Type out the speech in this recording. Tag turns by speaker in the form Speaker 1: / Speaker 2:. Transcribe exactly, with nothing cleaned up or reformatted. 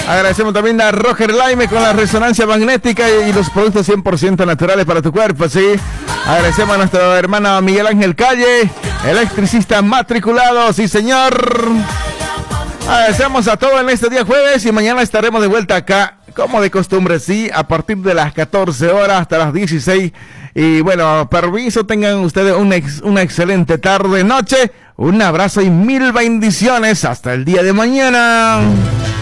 Speaker 1: Agradecemos también a Roger Laime con la resonancia magnética y los productos cien por ciento naturales para tu cuerpo, ¿sí? Agradecemos a nuestro hermano Miguel Ángel Calle, electricista matriculado, sí señor. Agradecemos a todos en este día jueves y mañana estaremos de vuelta acá, como de costumbre, sí, a partir de las catorce horas hasta las dieciséis. Y bueno, permiso, tengan ustedes una, ex, una excelente tarde, noche, un abrazo y mil bendiciones. Hasta el día de mañana.